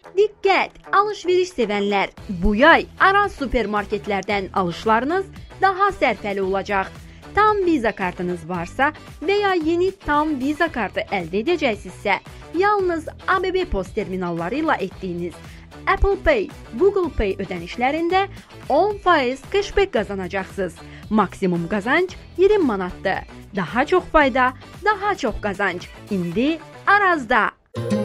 Diqqət! Alış-veriş sevənlər, bu yay Araz supermarketlərdən alışlarınız daha sərfəli olacaq. Tam Visa kartınız varsa və ya yeni tam Visa kartı əldə edəcəksinizsə, yalnız ABB post terminalları ilə etdiyiniz Apple Pay, Google Pay ödənişlərində 10% cashback qazanacaqsınız. Maksimum qazanc 20 manatdır. Daha çox fayda, daha çox qazanc. İndi Arazda.